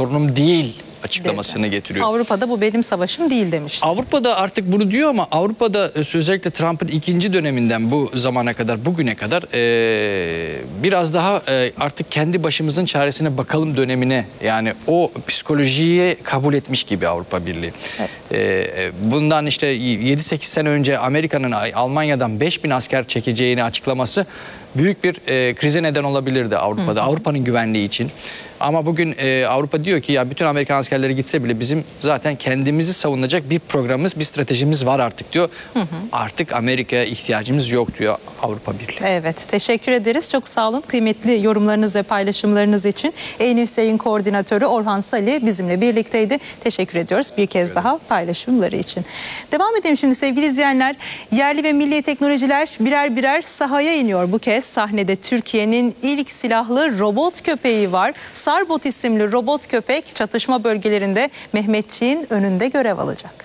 sorunum değil açıklamasını getiriyor. Avrupa'da bu benim savaşım değil demişti. Avrupa'da artık bunu diyor ama Avrupa'da özellikle Trump'ın ikinci döneminden bu zamana kadar, bugüne kadar biraz daha artık kendi başımızın çaresine bakalım dönemine, yani o psikolojiyi kabul etmiş gibi Avrupa Birliği. Evet. Bundan işte 7-8 sene önce Amerika'nın Almanya'dan 5000 asker çekeceğini açıklaması büyük bir krize neden olabilirdi Avrupa'da, Avrupa'nın güvenliği için. Ama bugün Avrupa diyor ki ya bütün Amerikan askerleri gitse bile bizim zaten kendimizi savunacak bir programımız, bir stratejimiz var artık diyor. Artık Amerika'ya ihtiyacımız yok diyor Avrupa Birliği. Evet, teşekkür ederiz. Çok sağ olun kıymetli yorumlarınız ve paylaşımlarınız için. E-News Yayın Koordinatörü Orhan Sali bizimle birlikteydi. Teşekkür ediyoruz bir kez daha paylaşımları için. Devam edelim şimdi sevgili izleyenler. Yerli ve milli teknolojiler birer birer sahaya iniyor. Bu kez sahnede Türkiye'nin ilk silahlı robot köpeği var. Sarbot isimli robot köpek çatışma bölgelerinde Mehmetçiğin önünde görev alacak.